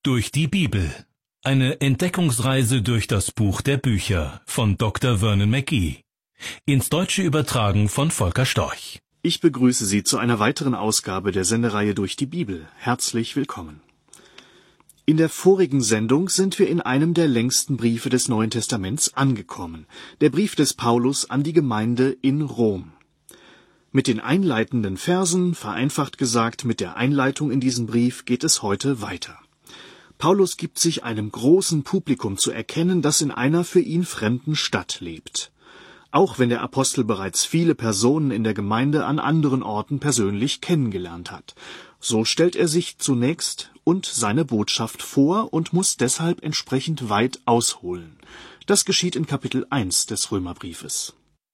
Durch die Bibel. Eine Entdeckungsreise durch das Buch der Bücher von Dr. Vernon McGee. Ins Deutsche übertragen von Volker Storch. Ich begrüße Sie zu einer weiteren Ausgabe der Sendereihe Durch die Bibel. Herzlich willkommen. In der vorigen Sendung sind wir in einem der längsten Briefe des Neuen Testaments angekommen. Der Brief des Paulus an die Gemeinde in Rom. Mit den einleitenden Versen, vereinfacht gesagt mit der Einleitung in diesen Brief, geht es heute weiter. Paulus gibt sich einem großen Publikum zu erkennen, das in einer für ihn fremden Stadt lebt. Auch wenn der Apostel bereits viele Personen in der Gemeinde an anderen Orten persönlich kennengelernt hat. So stellt er sich zunächst und seine Botschaft vor und muss deshalb entsprechend weit ausholen. Das geschieht in Kapitel 1 des Römerbriefes.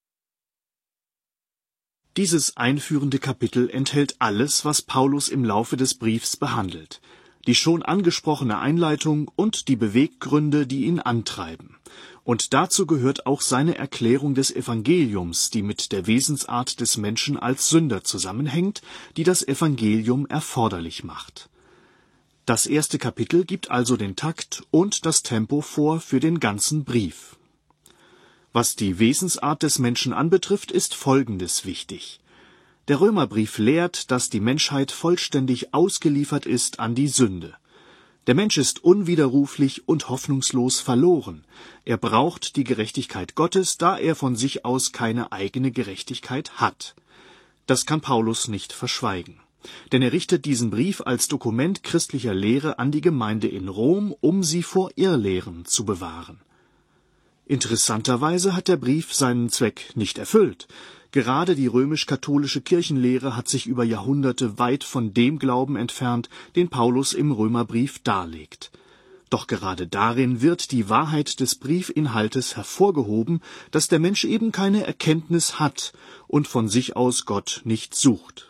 Dieses einführende Kapitel enthält alles, was Paulus im Laufe des Briefs behandelt. Die schon angesprochene Einleitung und die Beweggründe, die ihn antreiben. Und dazu gehört auch seine Erklärung des Evangeliums, die mit der Wesensart des Menschen als Sünder zusammenhängt, die das Evangelium erforderlich macht. Das erste Kapitel gibt also den Takt und das Tempo vor für den ganzen Brief. Was die Wesensart des Menschen anbetrifft, ist Folgendes wichtig. Der Römerbrief lehrt, dass die Menschheit vollständig ausgeliefert ist an die Sünde. Der Mensch ist unwiderruflich und hoffnungslos verloren. Er braucht die Gerechtigkeit Gottes, da er von sich aus keine eigene Gerechtigkeit hat. Das kann Paulus nicht verschweigen. Denn er richtet diesen Brief als Dokument christlicher Lehre an die Gemeinde in Rom, um sie vor Irrlehren zu bewahren. Interessanterweise hat der Brief seinen Zweck nicht erfüllt. Gerade die römisch-katholische Kirchenlehre hat sich über Jahrhunderte weit von dem Glauben entfernt, den Paulus im Römerbrief darlegt. Doch gerade darin wird die Wahrheit des Briefinhaltes hervorgehoben, dass der Mensch eben keine Erkenntnis hat und von sich aus Gott nicht sucht.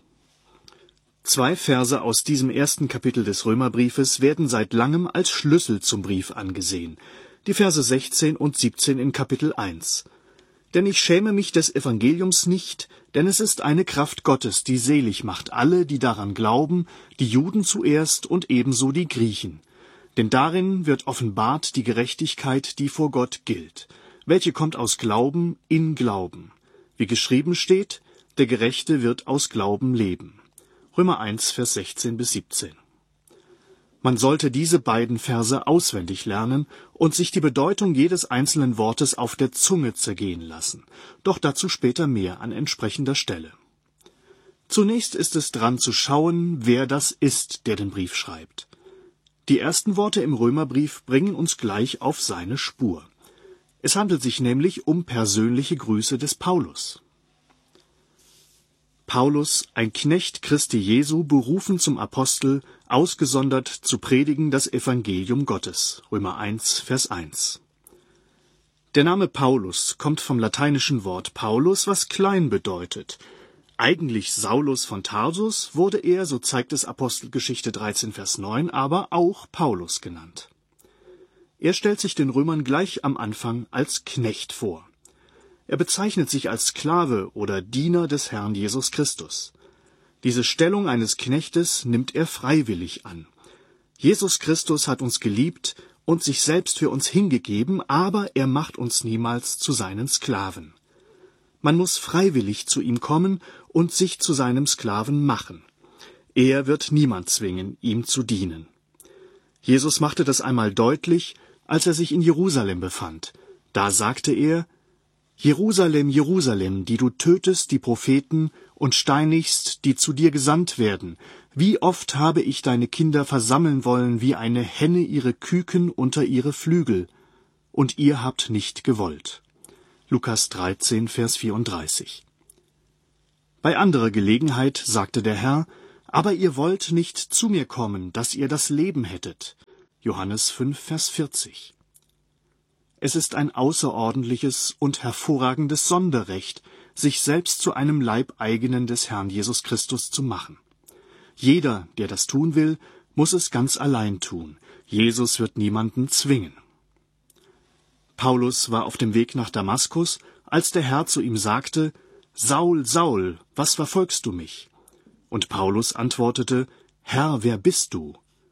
2 Verse aus diesem ersten Kapitel des Römerbriefes werden seit langem als Schlüssel zum Brief angesehen. Die Verse 16 und 17 in Kapitel 1. Denn ich schäme mich des Evangeliums nicht, denn es ist eine Kraft Gottes, die selig macht alle, die daran glauben, die Juden zuerst und ebenso die Griechen. Denn darin wird offenbart die Gerechtigkeit, die vor Gott gilt, welche kommt aus Glauben in Glauben. Wie geschrieben steht, der Gerechte wird aus Glauben leben. Römer 1, Vers 16 bis 17. Man sollte diese beiden Verse auswendig lernen und sich die Bedeutung jedes einzelnen Wortes auf der Zunge zergehen lassen. Doch dazu später mehr an entsprechender Stelle. Zunächst ist es dran zu schauen, wer das ist, der den Brief schreibt. Die ersten Worte im Römerbrief bringen uns gleich auf seine Spur. Es handelt sich nämlich um persönliche Grüße des Paulus. Paulus, ein Knecht Christi Jesu, berufen zum Apostel, ausgesondert zu predigen das Evangelium Gottes. Römer 1, Vers 1. Der Name Paulus kommt vom lateinischen Wort Paulus, was klein bedeutet. Eigentlich Saulus von Tarsus wurde er, so zeigt es Apostelgeschichte 13, Vers 9, aber auch Paulus genannt. Er stellt sich den Römern gleich am Anfang als Knecht vor. Er bezeichnet sich als Sklave oder Diener des Herrn Jesus Christus. Diese Stellung eines Knechtes nimmt er freiwillig an. Jesus Christus hat uns geliebt und sich selbst für uns hingegeben, aber er macht uns niemals zu seinen Sklaven. Man muss freiwillig zu ihm kommen und sich zu seinem Sklaven machen. Er wird niemand zwingen, ihm zu dienen. Jesus machte das einmal deutlich, als er sich in Jerusalem befand. Da sagte er: Jerusalem, Jerusalem, die du tötest die Propheten und steinigst, die zu dir gesandt werden. Wie oft habe ich deine Kinder versammeln wollen, wie eine Henne ihre Küken unter ihre Flügel, und ihr habt nicht gewollt. Lukas 13, Vers 34. Bei anderer Gelegenheit sagte der Herr: Aber ihr wollt nicht zu mir kommen, dass ihr das Leben hättet. Johannes 5, Vers 40. Es ist ein außerordentliches und hervorragendes Sonderrecht, sich selbst zu einem Leibeigenen des Herrn Jesus Christus zu machen. Jeder, der das tun will, muss es ganz allein tun. Jesus wird niemanden zwingen. Paulus war auf dem Weg nach Damaskus, als der Herr zu ihm sagte: Saul, Saul, was verfolgst du mich? Und Paulus antwortete: Herr, wer bist du?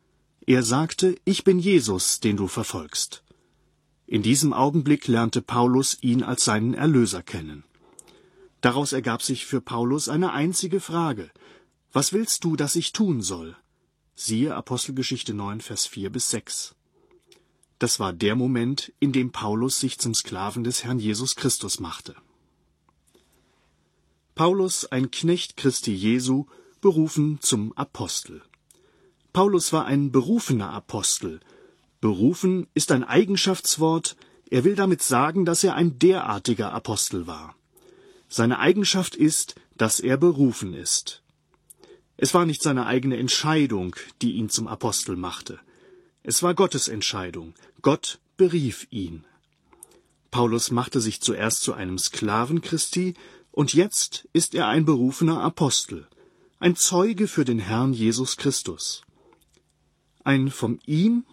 Er sagte, ich bin Jesus, den du verfolgst. In diesem Augenblick lernte Paulus ihn als seinen Erlöser kennen. Daraus ergab sich für Paulus eine einzige Frage: Was willst du, dass ich tun soll? Siehe Apostelgeschichte 9, Vers 4-6. Das war der Moment, in dem Paulus sich zum Sklaven des Herrn Jesus Christus machte. Paulus, ein Knecht Christi Jesu, berufen zum Apostel. Paulus war ein berufener Apostel. Berufen ist ein Eigenschaftswort, er will damit sagen, dass er ein derartiger Apostel war. Seine Eigenschaft ist, dass er berufen ist. Es war nicht seine eigene Entscheidung, die ihn zum Apostel machte. Es war Gottes Entscheidung. Gott berief ihn. Paulus machte sich zuerst zu einem Sklaven Christi, und jetzt ist er ein berufener Apostel, ein Zeuge für den Herrn Jesus Christus. Ein von ihm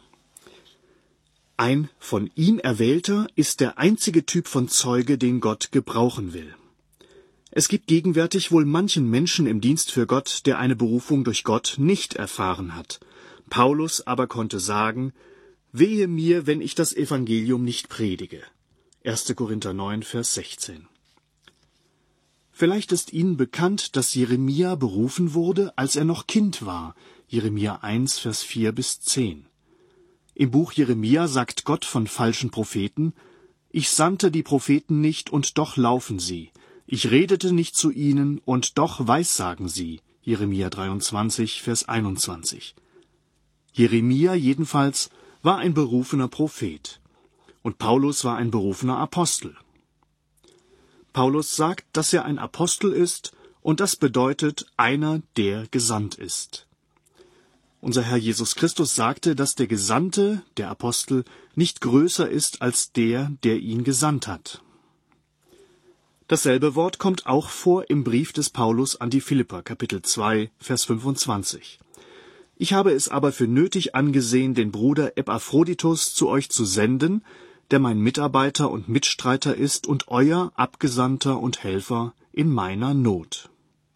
erwählter ist der einzige Typ von Zeuge, den Gott gebrauchen will. Es gibt gegenwärtig wohl manchen Menschen im Dienst für Gott, der eine Berufung durch Gott nicht erfahren hat. Paulus aber konnte sagen: Wehe mir, wenn ich das Evangelium nicht predige. 1. Korinther 9, Vers 16. Vielleicht ist Ihnen bekannt, dass Jeremia berufen wurde, als er noch Kind war. Jeremia 1, Vers 4-10. Im Buch Jeremia sagt Gott von falschen Propheten: Ich sandte die Propheten nicht, und doch laufen sie. Ich redete nicht zu ihnen, und doch weissagen sie. Jeremia 23, Vers 21. Jeremia jedenfalls war ein berufener Prophet. Und Paulus war ein berufener Apostel. Paulus sagt, dass er ein Apostel ist, und das bedeutet einer, der gesandt ist. Unser Herr Jesus Christus sagte, dass der Gesandte, der Apostel, nicht größer ist als der, der ihn gesandt hat. Dasselbe Wort kommt auch vor im Brief des Paulus an die Philipper, Kapitel 2, Vers 25. Ich habe es aber für nötig angesehen, den Bruder Epaphroditus zu euch zu senden, der mein Mitarbeiter und Mitstreiter ist und euer Abgesandter und Helfer in meiner Not.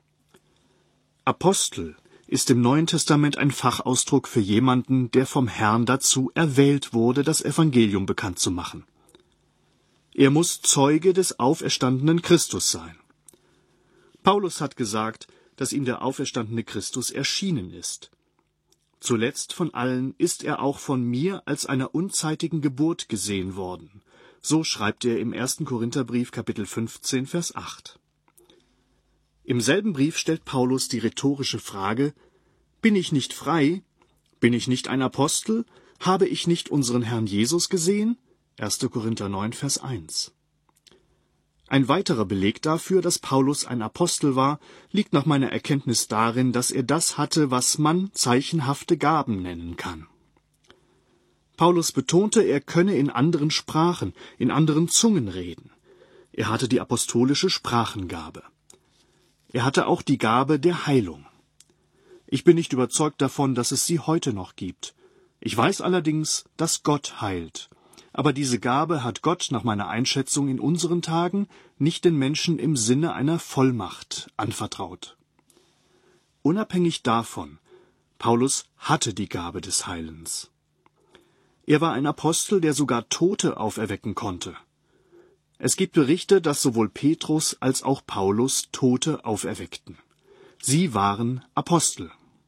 Apostel ist im Neuen Testament ein Fachausdruck für jemanden, der vom Herrn dazu erwählt wurde, das Evangelium bekannt zu machen. Er muss Zeuge des auferstandenen Christus sein. Paulus hat gesagt, dass ihm der auferstandene Christus erschienen ist. Zuletzt von allen ist er auch von mir als einer unzeitigen Geburt gesehen worden. So schreibt er im 1. Korintherbrief, Kapitel 15, Vers 8. Im selben Brief stellt Paulus die rhetorische Frage: Bin ich nicht frei? Bin ich nicht ein Apostel? Habe ich nicht unseren Herrn Jesus gesehen? 1. Korinther 9, Vers 1. Ein weiterer Beleg dafür, dass Paulus ein Apostel war, liegt nach meiner Erkenntnis darin, dass er das hatte, was man zeichenhafte Gaben nennen kann. Paulus betonte, er könne in anderen Sprachen, in anderen Zungen reden. Er hatte die apostolische Sprachengabe. Er hatte auch die Gabe der Heilung. Ich bin nicht überzeugt davon, dass es sie heute noch gibt. Ich weiß allerdings, dass Gott heilt. Aber diese Gabe hat Gott nach meiner Einschätzung in unseren Tagen nicht den Menschen im Sinne einer Vollmacht anvertraut. Unabhängig davon, Paulus hatte die Gabe des Heilens. Er war ein Apostel, der sogar Tote auferwecken konnte. Es gibt Berichte, dass sowohl Petrus als auch Paulus Tote auferweckten. Sie waren Apostel.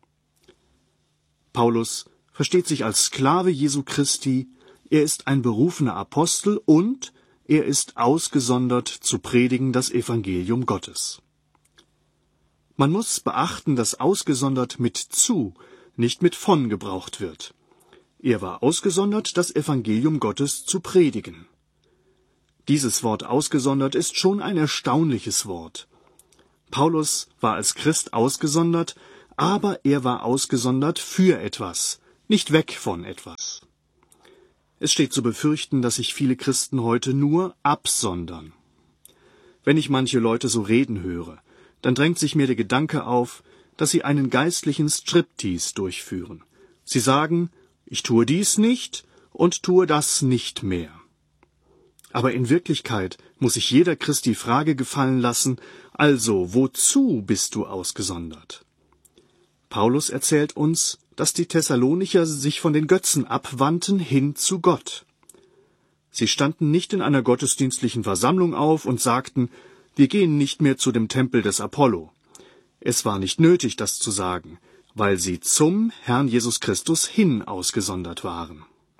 Paulus versteht sich als Sklave Jesu Christi. Er ist ein berufener Apostel und er ist ausgesondert zu predigen das Evangelium Gottes. Man muss beachten, dass ausgesondert mit zu, nicht mit von gebraucht wird. Er war ausgesondert, das Evangelium Gottes zu predigen. Dieses Wort ausgesondert ist schon ein erstaunliches Wort. Paulus war als Christ ausgesondert, aber er war ausgesondert für etwas, nicht weg von etwas. Es steht zu befürchten, dass sich viele Christen heute nur absondern. Wenn ich manche Leute so reden höre, dann drängt sich mir der Gedanke auf, dass sie einen geistlichen Striptease durchführen. Sie sagen, ich tue dies nicht und tue das nicht mehr. Aber in Wirklichkeit muss sich jeder Christ die Frage gefallen lassen, also wozu bist du ausgesondert? Paulus erzählt uns, dass die Thessalonicher sich von den Götzen abwandten hin zu Gott. Sie standen nicht in einer gottesdienstlichen Versammlung auf und sagten, wir gehen nicht mehr zu dem Tempel des Apollo. Es war nicht nötig, das zu sagen, weil sie zum Herrn Jesus Christus hin ausgesondert waren.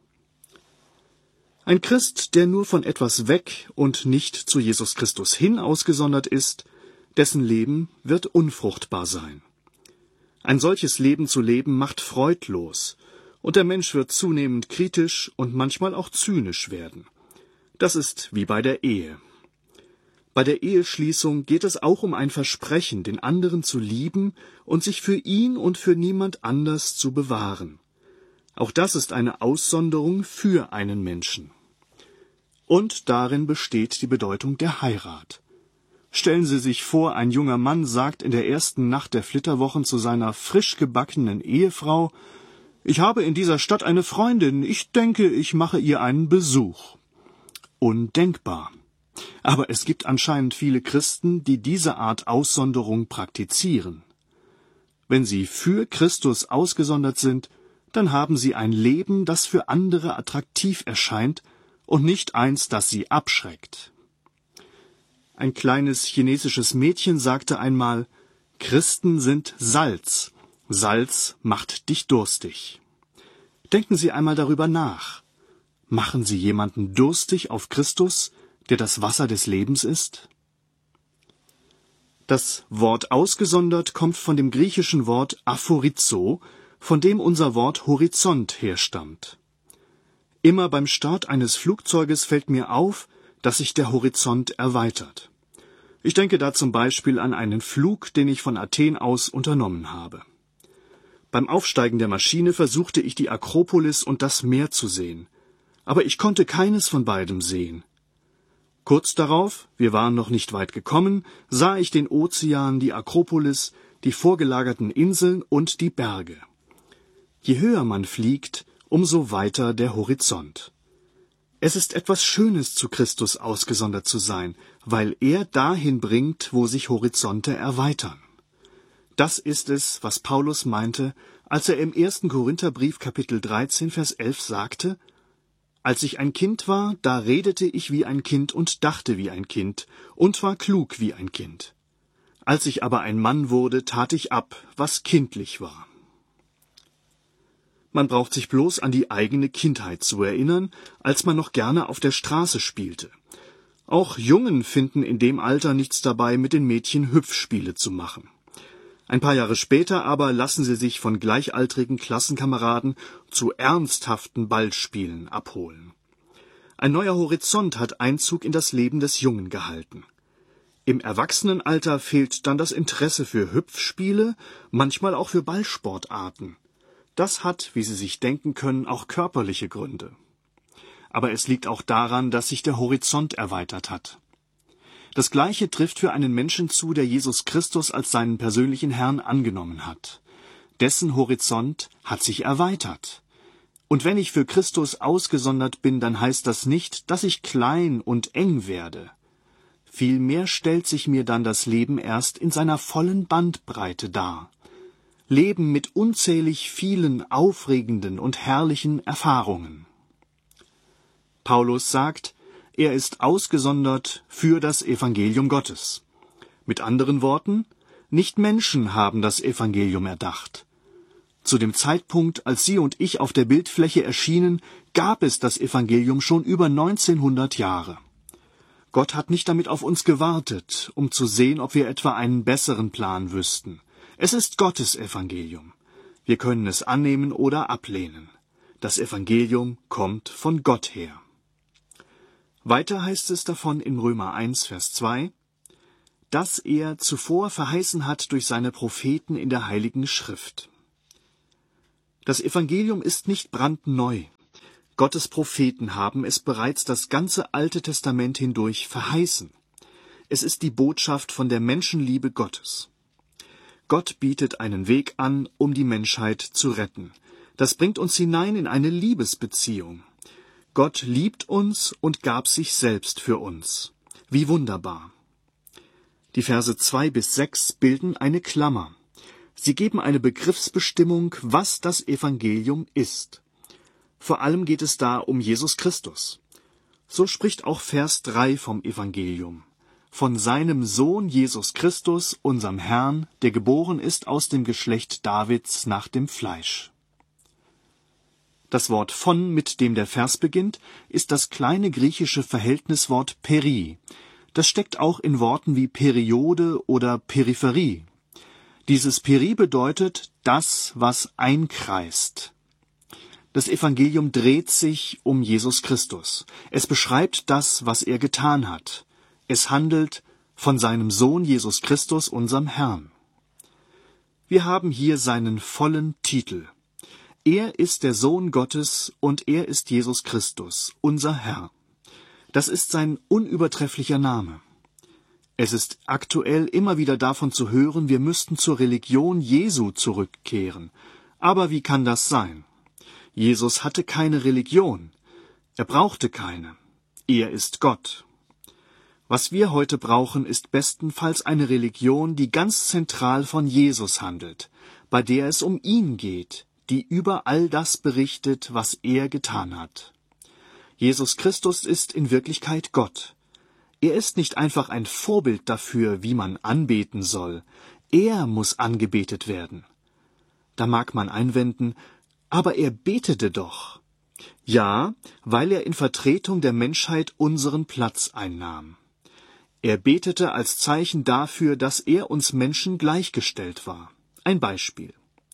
Ein Christ, der nur von etwas weg und nicht zu Jesus Christus hin ausgesondert ist, dessen Leben wird unfruchtbar sein. Ein solches Leben zu leben macht freudlos, und der Mensch wird zunehmend kritisch und manchmal auch zynisch werden. Das ist wie bei der Ehe. Bei der Eheschließung geht es auch um ein Versprechen, den anderen zu lieben und sich für ihn und für niemand anders zu bewahren. Auch das ist eine Aussonderung für einen Menschen. Und darin besteht die Bedeutung der Heirat. Stellen Sie sich vor, ein junger Mann sagt in der ersten Nacht der Flitterwochen zu seiner frisch gebackenen Ehefrau, »Ich habe in dieser Stadt eine Freundin, ich denke, ich mache ihr einen Besuch.« Undenkbar. Aber es gibt anscheinend viele Christen, die diese Art Aussonderung praktizieren. Wenn sie für Christus ausgesondert sind, dann haben sie ein Leben, das für andere attraktiv erscheint und nicht eins, das sie abschreckt. Ein kleines chinesisches Mädchen sagte einmal, Christen sind Salz. Salz macht dich durstig. Denken Sie einmal darüber nach. Machen Sie jemanden durstig auf Christus, der das Wasser des Lebens ist? Das Wort ausgesondert kommt von dem griechischen Wort aphorizo, von dem unser Wort Horizont herstammt. Immer beim Start eines Flugzeuges fällt mir auf, dass sich der Horizont erweitert. Ich denke da zum Beispiel an einen Flug, den ich von Athen aus unternommen habe. Beim Aufsteigen der Maschine versuchte ich die Akropolis und das Meer zu sehen, aber ich konnte keines von beidem sehen. Kurz darauf, wir waren noch nicht weit gekommen, sah ich den Ozean, die Akropolis, die vorgelagerten Inseln und die Berge. Je höher man fliegt, umso weiter der Horizont. Es ist etwas Schönes, zu Christus ausgesondert zu sein, weil er dahin bringt, wo sich Horizonte erweitern. Das ist es, was Paulus meinte, als er im 1. Korintherbrief Kapitel 13, Vers 11 sagte, »Als ich ein Kind war, da redete ich wie ein Kind und dachte wie ein Kind und war klug wie ein Kind. Als ich aber ein Mann wurde, tat ich ab, was kindlich war.« Man braucht sich bloß an die eigene Kindheit zu erinnern, als man noch gerne auf der Straße spielte. Auch Jungen finden in dem Alter nichts dabei, mit den Mädchen Hüpfspiele zu machen. Ein paar Jahre später aber lassen sie sich von gleichaltrigen Klassenkameraden zu ernsthaften Ballspielen abholen. Ein neuer Horizont hat Einzug in das Leben des Jungen gehalten. Im Erwachsenenalter fehlt dann das Interesse für Hüpfspiele, manchmal auch für Ballsportarten. Das hat, wie Sie sich denken können, auch körperliche Gründe. Aber es liegt auch daran, dass sich der Horizont erweitert hat. Das Gleiche trifft für einen Menschen zu, der Jesus Christus als seinen persönlichen Herrn angenommen hat. Dessen Horizont hat sich erweitert. Und wenn ich für Christus ausgesondert bin, dann heißt das nicht, dass ich klein und eng werde. Vielmehr stellt sich mir dann das Leben erst in seiner vollen Bandbreite dar. Leben mit unzählig vielen aufregenden und herrlichen Erfahrungen. Paulus sagt, er ist ausgesondert für das Evangelium Gottes. Mit anderen Worten, nicht Menschen haben das Evangelium erdacht. Zu dem Zeitpunkt, als Sie und ich auf der Bildfläche erschienen, gab es das Evangelium schon über 1900 Jahre. Gott hat nicht damit auf uns gewartet, um zu sehen, ob wir etwa einen besseren Plan wüssten. Es ist Gottes Evangelium. Wir können es annehmen oder ablehnen. Das Evangelium kommt von Gott her. Weiter heißt es davon in Römer 1, Vers 2, dass er zuvor verheißen hat durch seine Propheten in der Heiligen Schrift. Das Evangelium ist nicht brandneu. Gottes Propheten haben es bereits das ganze Alte Testament hindurch verheißen. Es ist die Botschaft von der Menschenliebe Gottes. Gott bietet einen Weg an, um die Menschheit zu retten. Das bringt uns hinein in eine Liebesbeziehung. Gott liebt uns und gab sich selbst für uns. Wie wunderbar. Die Verse 2 bis 6 bilden eine Klammer. Sie geben eine Begriffsbestimmung, was das Evangelium ist. Vor allem geht es da um Jesus Christus. So spricht auch Vers 3 vom Evangelium. Von seinem Sohn Jesus Christus, unserem Herrn, der geboren ist aus dem Geschlecht Davids nach dem Fleisch. Das Wort von, mit dem der Vers beginnt, ist das kleine griechische Verhältniswort peri. Das steckt auch in Worten wie Periode oder Peripherie. Dieses peri bedeutet das, was einkreist. Das Evangelium dreht sich um Jesus Christus. Es beschreibt das, was er getan hat. Es handelt von seinem Sohn Jesus Christus, unserem Herrn. Wir haben hier seinen vollen Titel. Er ist der Sohn Gottes und er ist Jesus Christus, unser Herr. Das ist sein unübertrefflicher Name. Es ist aktuell immer wieder davon zu hören, wir müssten zur Religion Jesu zurückkehren. Aber wie kann das sein? Jesus hatte keine Religion. Er brauchte keine. Er ist Gott. Was wir heute brauchen, ist bestenfalls eine Religion, die ganz zentral von Jesus handelt, bei der es um ihn geht, die über all das berichtet, was er getan hat. Jesus Christus ist in Wirklichkeit Gott. Er ist nicht einfach ein Vorbild dafür, wie man anbeten soll. Er muss angebetet werden. Da mag man einwenden, aber er betete doch. Ja, weil er in Vertretung der Menschheit unseren Platz einnahm. Er betete als Zeichen dafür, dass er uns Menschen gleichgestellt war. Ein Beispiel.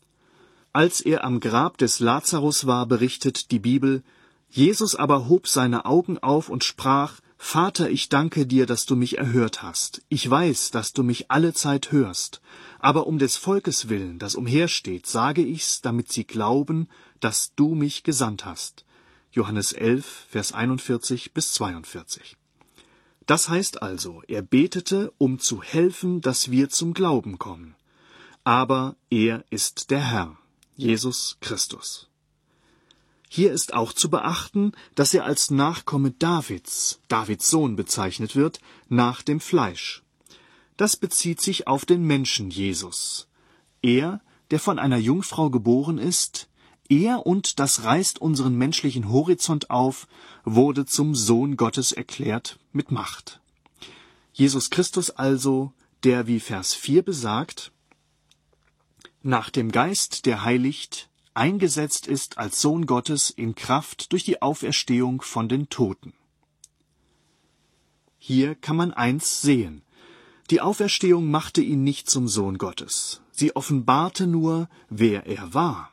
Als er am Grab des Lazarus war, berichtet die Bibel, Jesus aber hob seine Augen auf und sprach, Vater, ich danke dir, dass du mich erhört hast. Ich weiß, dass du mich allezeit hörst. Aber um des Volkes willen, das umhersteht, sage ich's, damit sie glauben, dass du mich gesandt hast. Johannes 11, Vers 41 bis 42. Das heißt also, er betete, um zu helfen, dass wir zum Glauben kommen. Aber er ist der Herr, Jesus Christus. Hier ist auch zu beachten, dass er als Nachkomme Davids, Davids Sohn bezeichnet wird, nach dem Fleisch. Das bezieht sich auf den Menschen Jesus. Er, der von einer Jungfrau geboren ist, er, und das reißt unseren menschlichen Horizont auf, wurde zum Sohn Gottes erklärt mit Macht. Jesus Christus also, der, wie Vers 4 besagt, nach dem Geist, der heiligt, eingesetzt ist als Sohn Gottes in Kraft durch die Auferstehung von den Toten. Hier kann man eins sehen. Die Auferstehung machte ihn nicht zum Sohn Gottes. Sie offenbarte nur, wer er war.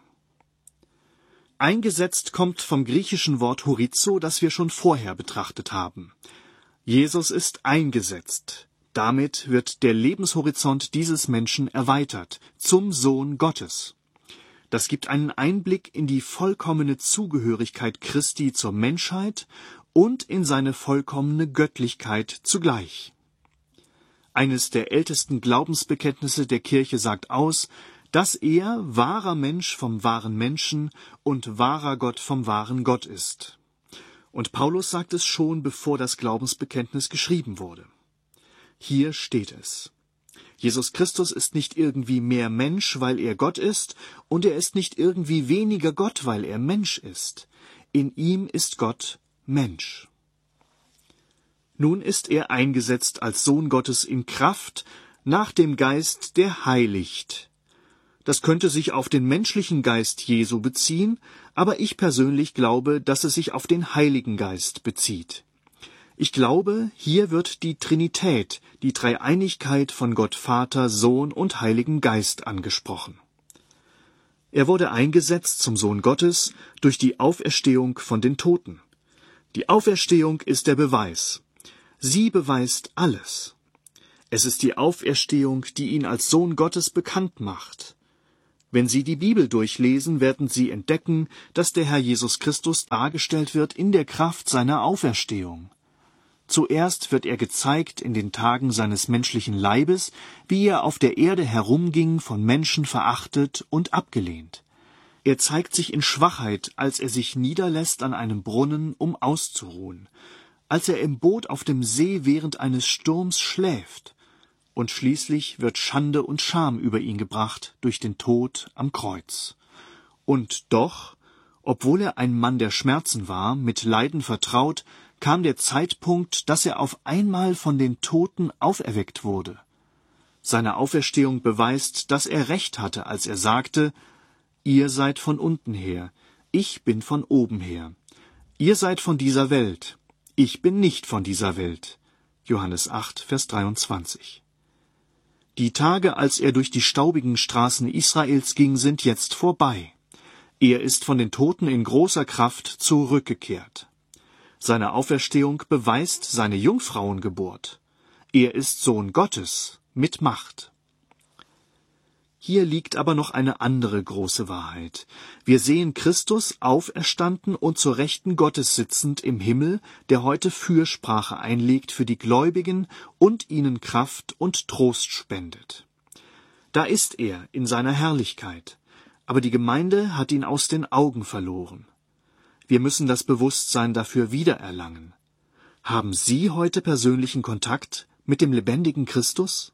Eingesetzt kommt vom griechischen Wort horizo, das wir schon vorher betrachtet haben. Jesus ist eingesetzt. Damit wird der Lebenshorizont dieses Menschen erweitert, zum Sohn Gottes. Das gibt einen Einblick in die vollkommene Zugehörigkeit Christi zur Menschheit und in seine vollkommene Göttlichkeit zugleich. Eines der ältesten Glaubensbekenntnisse der Kirche sagt aus, dass er wahrer Mensch vom wahren Menschen und wahrer Gott vom wahren Gott ist. Und Paulus sagt es schon, bevor das Glaubensbekenntnis geschrieben wurde. Hier steht es. Jesus Christus ist nicht irgendwie mehr Mensch, weil er Gott ist, und er ist nicht irgendwie weniger Gott, weil er Mensch ist. In ihm ist Gott Mensch. Nun ist er eingesetzt als Sohn Gottes in Kraft, nach dem Geist, der heiligt. Das könnte sich auf den menschlichen Geist Jesu beziehen, aber ich persönlich glaube, dass es sich auf den Heiligen Geist bezieht. Ich glaube, hier wird die Trinität, die Dreieinigkeit von Gott Vater, Sohn und Heiligen Geist angesprochen. Er wurde eingesetzt zum Sohn Gottes durch die Auferstehung von den Toten. Die Auferstehung ist der Beweis. Sie beweist alles. Es ist die Auferstehung, die ihn als Sohn Gottes bekannt macht. Wenn Sie die Bibel durchlesen, werden Sie entdecken, dass der Herr Jesus Christus dargestellt wird in der Kraft seiner Auferstehung. Zuerst wird er gezeigt in den Tagen seines menschlichen Leibes, wie er auf der Erde herumging, von Menschen verachtet und abgelehnt. Er zeigt sich in Schwachheit, als er sich niederlässt an einem Brunnen, um auszuruhen, als er im Boot auf dem See während eines Sturms schläft, und schließlich wird Schande und Scham über ihn gebracht durch den Tod am Kreuz. Und doch, obwohl er ein Mann der Schmerzen war, mit Leiden vertraut, kam der Zeitpunkt, dass er auf einmal von den Toten auferweckt wurde. Seine Auferstehung beweist, dass er Recht hatte, als er sagte: Ihr seid von unten her, ich bin von oben her. Ihr seid von dieser Welt, ich bin nicht von dieser Welt. Johannes 8, Vers 23. Die Tage, als er durch die staubigen Straßen Israels ging, sind jetzt vorbei. Er ist von den Toten in großer Kraft zurückgekehrt. Seine Auferstehung beweist seine Jungfrauengeburt. Er ist Sohn Gottes mit Macht. Hier liegt aber noch eine andere große Wahrheit. Wir sehen Christus auferstanden und zur Rechten Gottes sitzend im Himmel, der heute Fürsprache einlegt für die Gläubigen und ihnen Kraft und Trost spendet. Da ist er in seiner Herrlichkeit, aber die Gemeinde hat ihn aus den Augen verloren. Wir müssen das Bewusstsein dafür wiedererlangen. Haben Sie heute persönlichen Kontakt mit dem lebendigen Christus?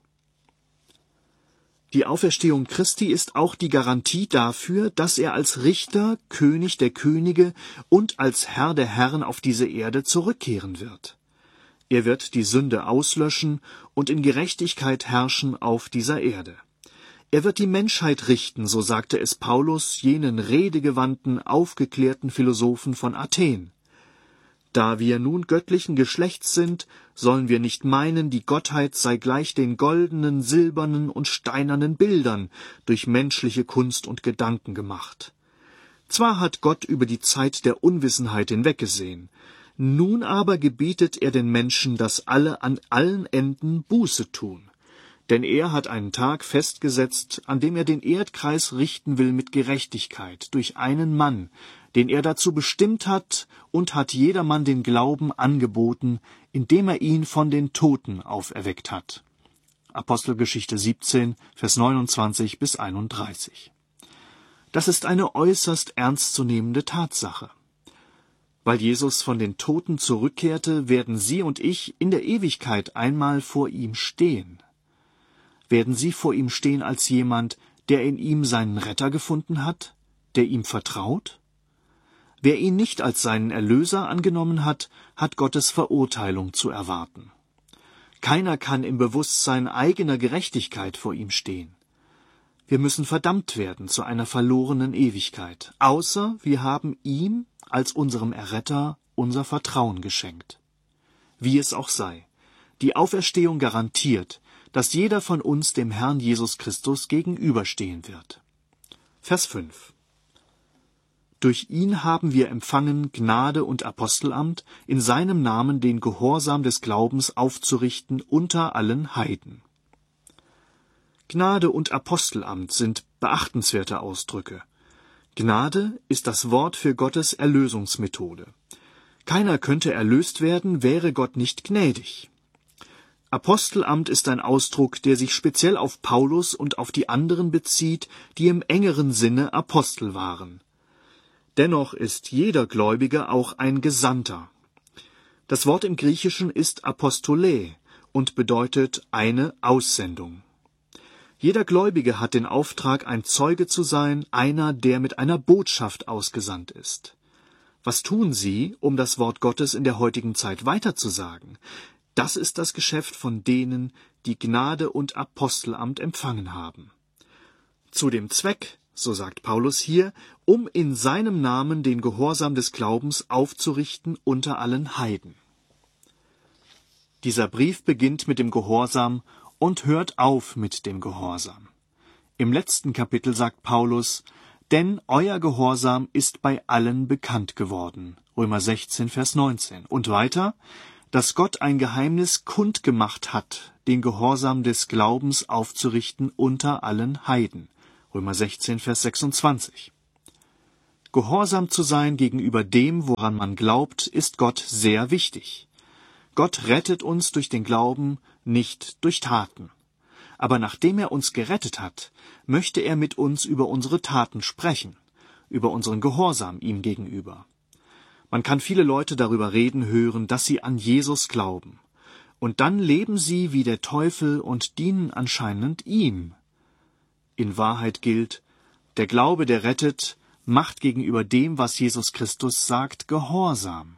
Die Auferstehung Christi ist auch die Garantie dafür, dass er als Richter, König der Könige und als Herr der Herren auf diese Erde zurückkehren wird. Er wird die Sünde auslöschen und in Gerechtigkeit herrschen auf dieser Erde. Er wird die Menschheit richten, so sagte es Paulus jenen redegewandten, aufgeklärten Philosophen von Athen. Da wir nun göttlichen Geschlechts sind, sollen wir nicht meinen, die Gottheit sei gleich den goldenen, silbernen und steinernen Bildern durch menschliche Kunst und Gedanken gemacht. Zwar hat Gott über die Zeit der Unwissenheit hinweggesehen, nun aber gebietet er den Menschen, dass alle an allen Enden Buße tun. Denn er hat einen Tag festgesetzt, an dem er den Erdkreis richten will mit Gerechtigkeit, durch einen Mann, den er dazu bestimmt hat, und hat jedermann den Glauben angeboten, indem er ihn von den Toten auferweckt hat. Apostelgeschichte 17, Vers 29 bis 31. Das ist eine äußerst ernstzunehmende Tatsache. Weil Jesus von den Toten zurückkehrte, werden Sie und ich in der Ewigkeit einmal vor ihm stehen. Werden Sie vor ihm stehen als jemand, der in ihm seinen Retter gefunden hat, der ihm vertraut? Wer ihn nicht als seinen Erlöser angenommen hat, hat Gottes Verurteilung zu erwarten. Keiner kann im Bewusstsein eigener Gerechtigkeit vor ihm stehen. Wir müssen verdammt werden zu einer verlorenen Ewigkeit, außer wir haben ihm als unserem Erretter unser Vertrauen geschenkt. Wie es auch sei, die Auferstehung garantiert, dass jeder von uns dem Herrn Jesus Christus gegenüberstehen wird. Vers 5. Durch ihn haben wir empfangen Gnade und Apostelamt, in seinem Namen den Gehorsam des Glaubens aufzurichten unter allen Heiden. Gnade und Apostelamt sind beachtenswerte Ausdrücke. Gnade ist das Wort für Gottes Erlösungsmethode. Keiner könnte erlöst werden, wäre Gott nicht gnädig. Apostelamt ist ein Ausdruck, der sich speziell auf Paulus und auf die anderen bezieht, die im engeren Sinne Apostel waren. Dennoch ist jeder Gläubige auch ein Gesandter. Das Wort im Griechischen ist Apostolē und bedeutet eine Aussendung. Jeder Gläubige hat den Auftrag, ein Zeuge zu sein, einer, der mit einer Botschaft ausgesandt ist. Was tun Sie, um das Wort Gottes in der heutigen Zeit weiterzusagen? Das ist das Geschäft von denen, die Gnade und Apostelamt empfangen haben. Zu dem Zweck, so sagt Paulus hier, um in seinem Namen den Gehorsam des Glaubens aufzurichten unter allen Heiden. Dieser Brief beginnt mit dem Gehorsam und hört auf mit dem Gehorsam. Im letzten Kapitel sagt Paulus: Denn euer Gehorsam ist bei allen bekannt geworden. Römer 16, Vers 19. Und weiter: Dass Gott ein Geheimnis kundgemacht hat, den Gehorsam des Glaubens aufzurichten unter allen Heiden. Römer 16, Vers 26. Gehorsam zu sein gegenüber dem, woran man glaubt, ist Gott sehr wichtig. Gott rettet uns durch den Glauben, nicht durch Taten. Aber nachdem er uns gerettet hat, möchte er mit uns über unsere Taten sprechen, über unseren Gehorsam ihm gegenüber. Man kann viele Leute darüber reden hören, dass sie an Jesus glauben. und dann leben sie wie der Teufel und dienen anscheinend ihm. In Wahrheit gilt, der Glaube, der rettet, macht gegenüber dem, was Jesus Christus sagt, Gehorsam.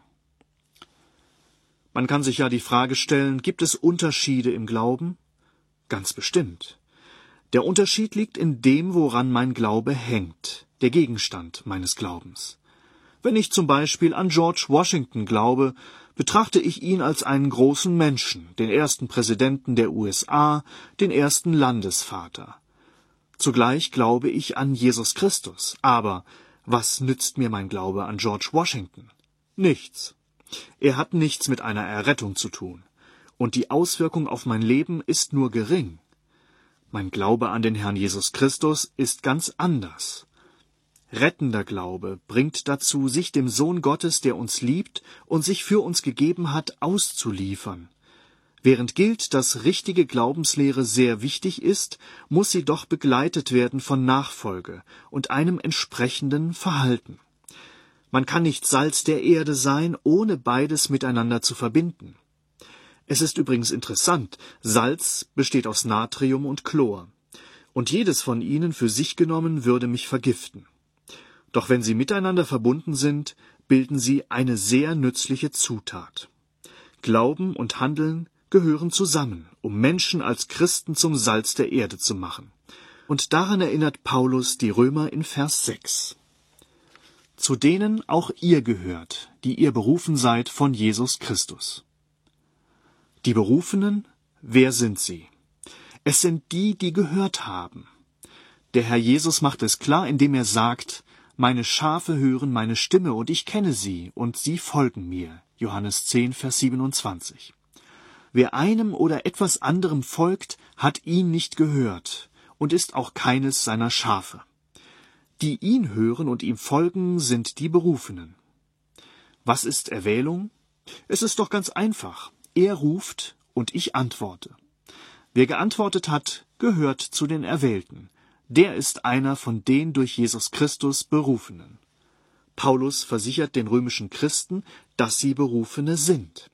Man kann sich ja die Frage stellen, gibt es Unterschiede im Glauben? Ganz bestimmt. Der Unterschied liegt in dem, woran mein Glaube hängt, der Gegenstand meines Glaubens. Wenn ich zum Beispiel an George Washington glaube, betrachte ich ihn als einen großen Menschen, den ersten Präsidenten der USA, den ersten Landesvater. Zugleich glaube ich an Jesus Christus. Aber was nützt mir mein Glaube an George Washington? Nichts. Er hat nichts mit einer Errettung zu tun. Und die Auswirkung auf mein Leben ist nur gering. Mein Glaube an den Herrn Jesus Christus ist ganz anders. Rettender Glaube bringt dazu, sich dem Sohn Gottes, der uns liebt und sich für uns gegeben hat, auszuliefern. Während gilt, dass richtige Glaubenslehre sehr wichtig ist, muss sie doch begleitet werden von Nachfolge und einem entsprechenden Verhalten. Man kann nicht Salz der Erde sein, ohne beides miteinander zu verbinden. Es ist übrigens interessant, Salz besteht aus Natrium und Chlor, und jedes von ihnen für sich genommen würde mich vergiften. Doch wenn sie miteinander verbunden sind, bilden sie eine sehr nützliche Zutat. Glauben und Handeln gehören zusammen, um Menschen als Christen zum Salz der Erde zu machen. Und daran erinnert Paulus die Römer in Vers 6. Zu denen auch ihr gehört, die ihr berufen seid von Jesus Christus. Die Berufenen, wer sind sie? Es sind die, die gehört haben. Der Herr Jesus macht es klar, indem er sagt, meine Schafe hören meine Stimme und ich kenne sie und sie folgen mir. Johannes 10, Vers 27. Wer einem oder etwas anderem folgt, hat ihn nicht gehört und ist auch keines seiner Schafe. Die ihn hören und ihm folgen, sind die Berufenen. Was ist Erwählung? Es ist doch ganz einfach. Er ruft und ich antworte. Wer geantwortet hat, gehört zu den Erwählten. Der ist einer von den durch Jesus Christus Berufenen. Paulus versichert den römischen Christen, dass sie Berufene sind.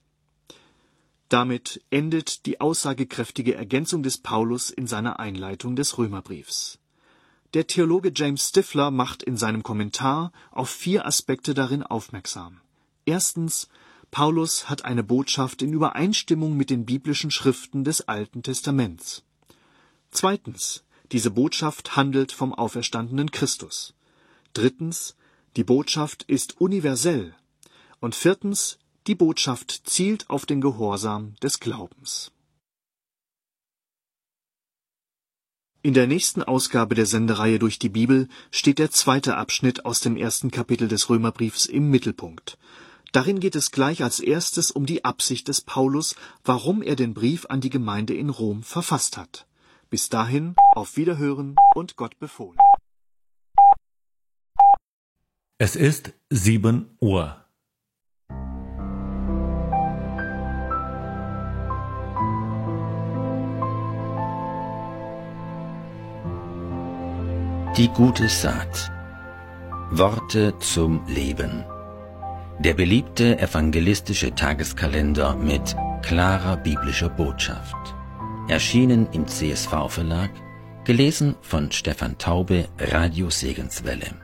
Damit endet die aussagekräftige Ergänzung des Paulus in seiner Einleitung des Römerbriefs. Der Theologe James Stifler macht in seinem Kommentar auf 4 Aspekte darin aufmerksam. Erstens, Paulus hat eine Botschaft in Übereinstimmung mit den biblischen Schriften des Alten Testaments. Zweitens, diese Botschaft handelt vom auferstandenen Christus. Drittens, die Botschaft ist universell. Und viertens, die Botschaft zielt auf den Gehorsam des Glaubens. In der nächsten Ausgabe der Sendereihe durch die Bibel steht der 2. Abschnitt aus dem 1. Kapitel des Römerbriefs im Mittelpunkt. Darin geht es gleich als erstes um die Absicht des Paulus, warum er den Brief an die Gemeinde in Rom verfasst hat. Bis dahin, auf Wiederhören und Gott befohlen. Es ist 7 Uhr. Die gute Saat. Worte zum Leben. Der beliebte evangelistische Tageskalender mit klarer biblischer Botschaft. Erschienen im CSV-Verlag, gelesen von Stefan Taube, Radio Segenswelle.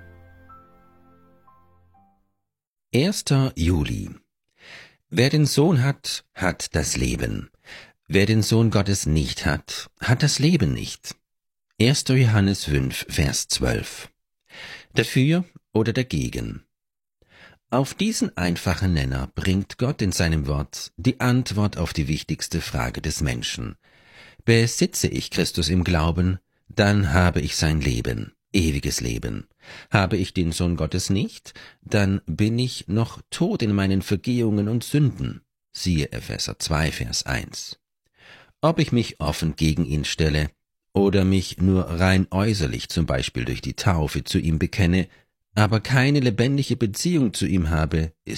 1. Juli. Wer den Sohn hat, hat das Leben. Wer den Sohn Gottes nicht hat, hat das Leben nicht. 1. Johannes 5, Vers 12. Dafür oder dagegen? Auf diesen einfachen Nenner bringt Gott in seinem Wort die Antwort auf die wichtigste Frage des Menschen. Besitze ich Christus im Glauben, dann habe ich sein Leben, ewiges Leben. Habe ich den Sohn Gottes nicht, dann bin ich noch tot in meinen Vergehungen und Sünden. Siehe Epheser 2, Vers 1. Ob ich mich offen gegen ihn stelle oder mich nur rein äußerlich, zum Beispiel durch die Taufe, zu ihm bekenne, aber keine lebendige Beziehung zu ihm habe, ist